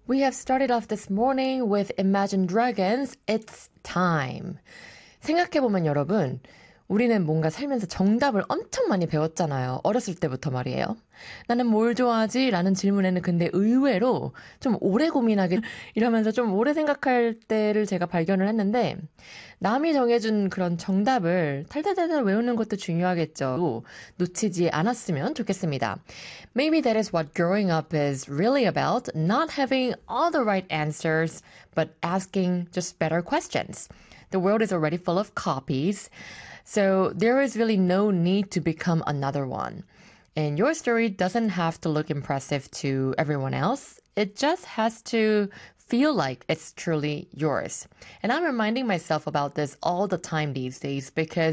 We have started off this morning with Imagine Dragons, It's Time. 생각해보면 여러분, 우리는 뭔가 살면서 정답을 엄청 많이 배웠잖아요. 어렸을 때부터 말이에요. 나는 뭘 좋아하지? 라는 질문에는 근데 의외로 좀 오래 고민하게 이러면서 좀 오래 생각할 때를 제가 발견을 했는데 남이 정해준 그런 정답을 탈탈탈탈 외우는 것도 중요하겠죠. 놓치지 않았으면 좋겠습니다. Maybe that is what growing up is really about, not having all the right answers, but asking just better questions. The world is already full of copies. So there is really no need to become another one. And your story doesn't have to look impressive to everyone else. It just has to feel like it's truly yours. And I'm reminding myself about this all the time these days because